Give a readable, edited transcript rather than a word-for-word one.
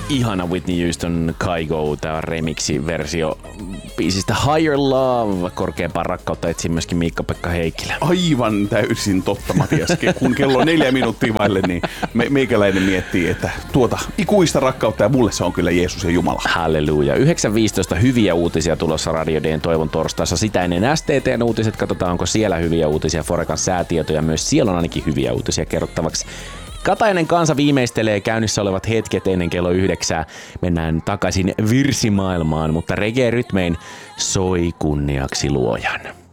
ihana Whitney Houston Kygo, tää remixi-versio biisistä Higher Love, korkeampaa rakkautta etsii myöskin Miikka-Pekka Heikkilä. Aivan täysin totta, Matias. Kun kello on 4 minuuttia vaille, niin meikäläinen miettii, että tuota ikuista rakkautta ja mulle se on kyllä Jeesus ja Jumala. Halleluja. 9.15 hyviä uutisia tulossa Radio D:n toivon torstaissa. Sitä ennen STT:n uutiset. Katsotaan, onko siellä hyviä uutisia. Forecan säätietoja myös. Siellä on ainakin hyviä uutisia kerrottavaksi. Katainen kansa viimeistelee käynnissä olevat hetket ennen kello 9. Mennään takaisin virsimaailmaan, mutta reggae-rytmein soi kunniaksi luojan.